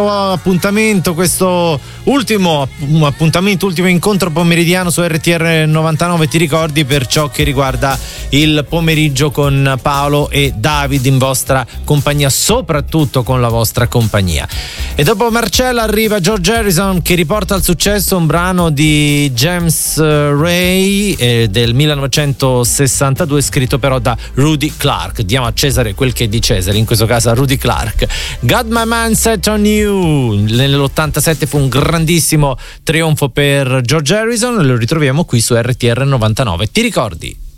appuntamento, questo ultimo appuntamento, ultimo incontro pomeridiano su RTR 99, ti ricordi, per ciò che riguarda il pomeriggio con Paolo e David in vostra compagnia, soprattutto con la vostra compagnia. E dopo Marcella arriva George Harrison che riporta al successo un brano di James Ray del 1962, scritto però da Rudy Clark. Diamo a Cesare quel che è di Cesare, in questo caso a Rudy Clark. Got My Mind Set on You. Nell'87 fu un grandissimo trionfo per George Harrison e lo ritroviamo qui su RTR 99. Ti ricordi?